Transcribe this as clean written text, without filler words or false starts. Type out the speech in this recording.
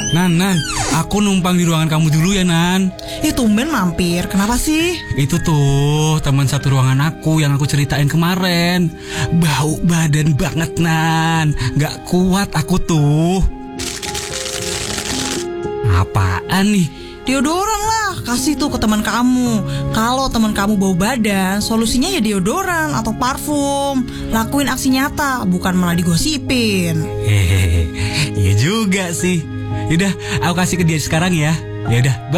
Nan, aku numpang di ruangan kamu dulu ya, Nan. Tumben mampir, kenapa sih? Itu tuh teman satu ruangan aku yang aku ceritain kemarin. Bau badan banget, Nan. Gak kuat aku tuh. Apaan nih? Deodoran lah, kasih tuh ke teman kamu. Kalau teman kamu bau badan, solusinya ya deodoran atau parfum. Lakuin aksi nyata, bukan malah digosipin. Hehehe, iya juga sih. Yaudah, aku kasih ke dia sekarang ya. Yaudah, bye.